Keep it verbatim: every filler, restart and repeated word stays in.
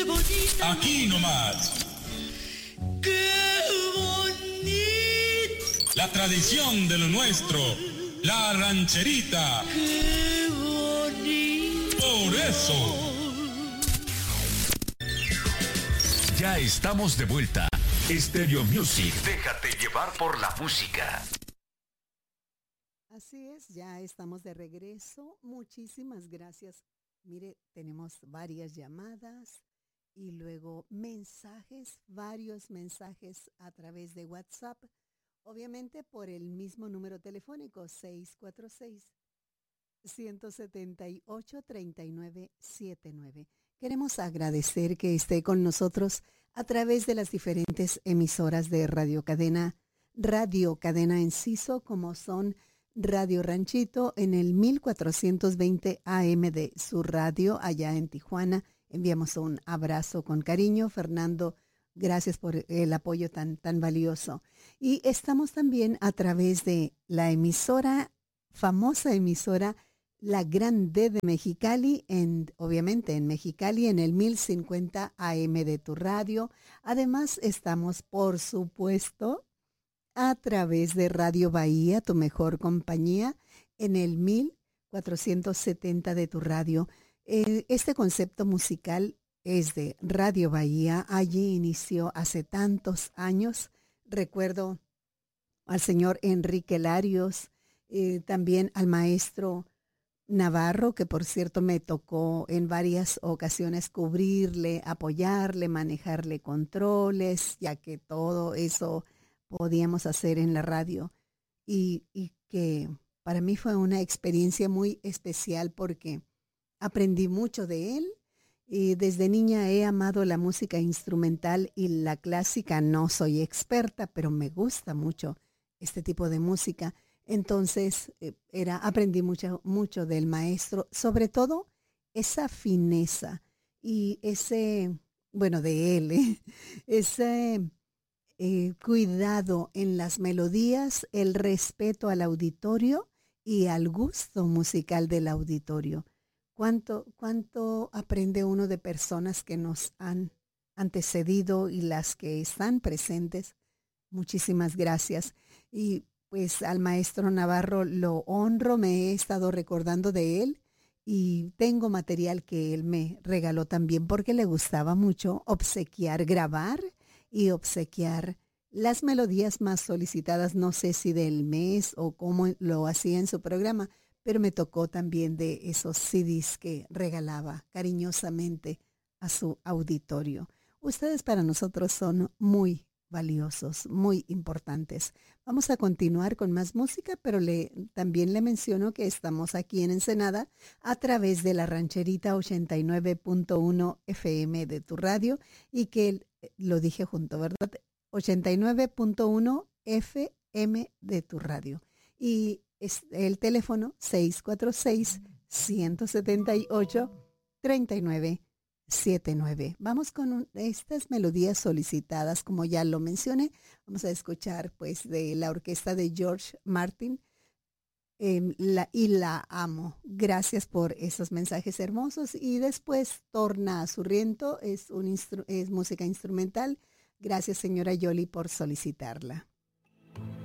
bonita. Aquí nomás. ¡Qué bonito! La tradición de lo nuestro. La rancherita. ¡Qué bonito! Por eso. Ya estamos de vuelta. Stereo Music. Déjate llevar por la música. Así es, ya estamos de regreso. Muchísimas gracias. Mire, tenemos varias llamadas y luego mensajes, varios mensajes a través de WhatsApp. Obviamente por el mismo número telefónico seis cuatro seis, uno siete ocho, tres nueve siete nueve. Queremos agradecer que esté con nosotros a través de las diferentes emisoras de Radio Cadena, Radio Cadena Enciso, como son Radio Ranchito en el mil cuatrocientos veinte A M de su radio allá en Tijuana. Enviamos un abrazo con cariño. Fernando, gracias por el apoyo tan, tan valioso. Y estamos también a través de la emisora, famosa emisora La Gran D de Mexicali, en, obviamente en Mexicali, en el mil cincuenta A M de tu radio. Además, estamos, por supuesto, a través de Radio Bahía, tu mejor compañía, en el mil cuatrocientos setenta de tu radio. Eh, este concepto musical es de Radio Bahía. Allí inició hace tantos años. Recuerdo al señor Enrique Larios, eh, también al maestro Navarro, que por cierto me tocó en varias ocasiones cubrirle, apoyarle, manejarle controles, ya que todo eso podíamos hacer en la radio. Y, y que para mí fue una experiencia muy especial porque aprendí mucho de él. Y desde niña he amado la música instrumental y la clásica. No soy experta, pero me gusta mucho este tipo de música. Entonces, eh, era, aprendí mucho, mucho del maestro, sobre todo esa fineza y ese, bueno, de él, ¿eh? ese eh, cuidado en las melodías, el respeto al auditorio y al gusto musical del auditorio. ¿Cuánto, cuánto aprende uno de personas que nos han antecedido y las que están presentes? Muchísimas gracias. Y pues al maestro Navarro lo honro, me he estado recordando de él y tengo material que él me regaló también porque le gustaba mucho obsequiar, grabar y obsequiar las melodías más solicitadas, no sé si del mes o cómo lo hacía en su programa, pero me tocó también de esos C Ds que regalaba cariñosamente a su auditorio. Ustedes para nosotros son muy valiosos, muy importantes. Vamos a continuar con más música, pero le, también le menciono que estamos aquí en Ensenada a través de la rancherita ochenta y nueve punto uno F M de tu radio y que lo dije junto, ¿verdad? ochenta y nueve punto uno F M de tu radio. Y es el teléfono seis cuatro seis, uno siete ocho, tres nueve siete nueve. Vamos con un, estas melodías solicitadas, como ya lo mencioné. Vamos a escuchar pues de la orquesta de George Martin, eh, la, y la amo. Gracias por esos mensajes hermosos. Y después Torna a su riento, es, un instru- es música instrumental. Gracias señora Yoli por solicitarla.